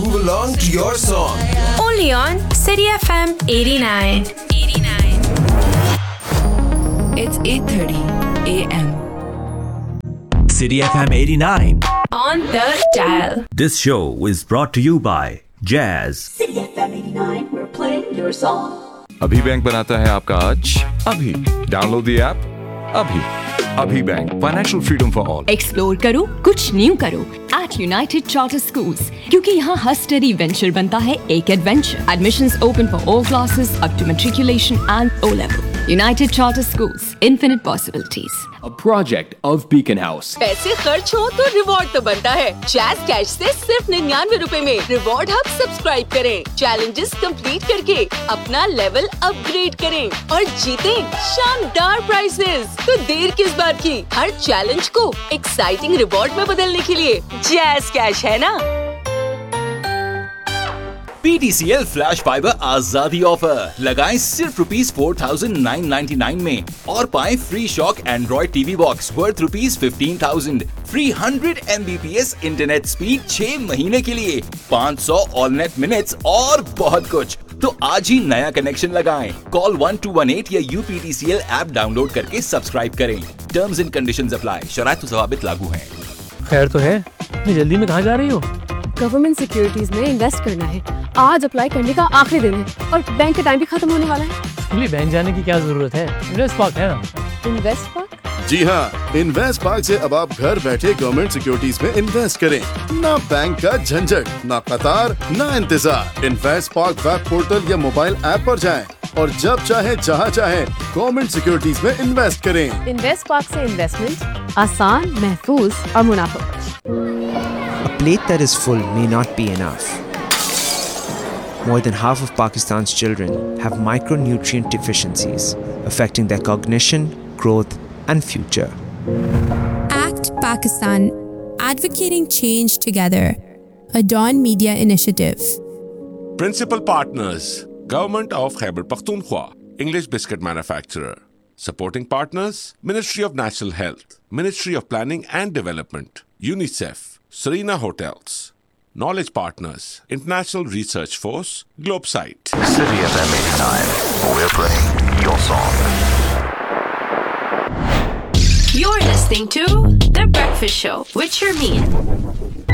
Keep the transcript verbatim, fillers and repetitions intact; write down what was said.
groove along to your song. Only on City F M eighty-nine. eighty-nine. It's eight thirty a m. City F M eighty-nine. On the dial. This show is brought to you by Jazz. City F M eighty-nine, we're playing your song. अभी bank बनाता है आपका आज अभी download the app अभी अभी bank financial freedom for all. Explore करो, कुछ न्यू करो एट यूनाइटेड चार्टर स्कूल्स, क्योंकि यहाँ हर स्टडी वेंचर बनता है एक adventure. Admissions open for all classes up to matriculation and O level. United charter schools, infinite possibilities. A project of Beacon House. पैसे खर्च हो तो रिवॉर्ड तो बनता है। जैज कैश से सिर्फ निन्यानवे रुपए में रिवॉर्ड हब सब्सक्राइब करें, चैलेंजेस कंप्लीट करके अपना लेवल अपग्रेड करें और जीतें शानदार प्राइजेस। तो देर किस बात की, हर चैलेंज को एक्साइटिंग रिवॉर्ड में बदलने के लिए जैज कैश है ना। P T C L flash fibre आजादी ऑफर लगाएं सिर्फ rupees four thousand nine ninety nine में और पाएं free shock Android TV box worth rupees fifteen thousand, free hundred M B P S internet speed छह महीने के लिए, पाँच सौ ऑल नेट मिनट्स और बहुत कुछ। तो आज ही नया कनेक्शन लगाएं। Call one two one eight या U P T C L app download करके सब्सक्राइब करें। टर्म्स एंड कंडीशंस अप्लाई, शराइत व ज़वाबित लागू हैं। खैर तो है, इतनी जल्दी में कहाँ जा रही हो? गवर्नमेंट सिक्योरिटीज में इन्वेस्ट करना है। आज अप्लाई करने का आखिरी दिन है और बैंक का टाइम भी खत्म होने वाला है। इसलिए बैंक जाने की क्या जरूरत है, इन्वेस्ट पार्क है ना। Invest park? जी हाँ, इन्वेस्ट पार्क से अब आप घर बैठे गवर्नमेंट सिक्योरिटीज में इन्वेस्ट करें। ना बैंक का झंझट, ना कतार, ना इंतजार। इन्वेस्ट पार्क वेब पोर्टल या मोबाइल ऐप पर जाएं और जब चाहे जहाँ चाहे गवर्नमेंट सिक्योरिटीज में इन्वेस्ट करें। इन्वेस्ट पार्क से इन्वेस्टमेंट आसान, महफूज और मुनाफा। A plate that is full may not be enough. More than half of Pakistan's children have micronutrient deficiencies, affecting their cognition, growth, and future. Act Pakistan, advocating change together. A Dawn Media initiative. Principal partners: Government of Khyber Pakhtunkhwa, English biscuit manufacturer. Supporting partners: Ministry of National Health, Ministry of Planning and Development, UNICEF, Serena Hotels. Knowledge partners: International Research Force, Globesite. City F M eighty-nine. We're playing your song. You're listening to The Breakfast Show with Sharmeen.